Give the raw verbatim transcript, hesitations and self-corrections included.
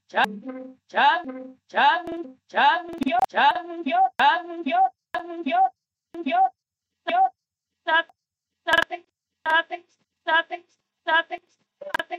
Chan, Chan, Chan, Chan, yo, Chan, yo, Chan, yo, Chan, yo, yo, yo, static, static, static, static, static, static.